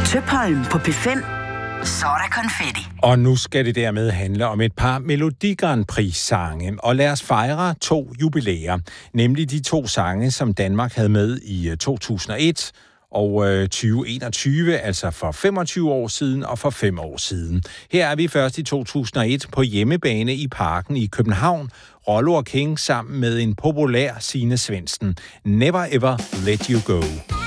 Tøpholm på P5. Så er der konfetti. Og nu skal det dermed handle om et par Melodi Grand Prix-sange. Og lad os fejre 2 jubilæer. Nemlig de 2 sange, som Danmark havde med i 2001 og 2021, altså for 25 år siden og for 5 år siden. Her er vi først i 2001 på hjemmebane i Parken i København. Rollo og King sammen med en populær Signe Svendsen. Never Ever Let You Go.